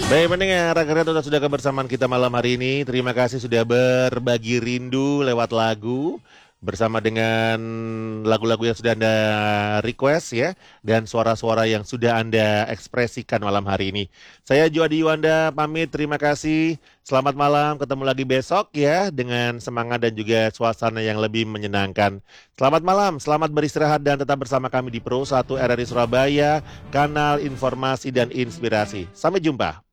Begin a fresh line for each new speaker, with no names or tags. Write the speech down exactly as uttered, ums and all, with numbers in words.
Baik pendengar, akhirnya sudah kebersamaan kita malam hari ini. Terima kasih sudah berbagi rindu lewat lagu bersama dengan lagu-lagu yang sudah Anda request ya, dan suara-suara yang sudah Anda ekspresikan malam hari ini. Saya Juadi Yuanda pamit, terima kasih. Selamat malam, ketemu lagi besok ya dengan semangat dan juga suasana yang lebih menyenangkan. Selamat malam, selamat beristirahat dan tetap bersama kami di Pro satu R R I Surabaya, kanal informasi dan inspirasi. Sampai jumpa.